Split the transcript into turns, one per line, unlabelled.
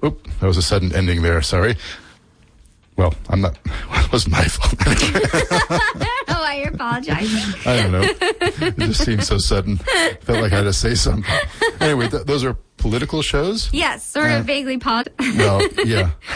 Oop, that was a sudden ending there. Sorry. Well, it was my fault.
I don't know why you're apologizing.
I don't know. It just seemed so sudden. Felt like I had to say something. Anyway, those are political shows?
Yes, sort of vaguely
Well, yeah.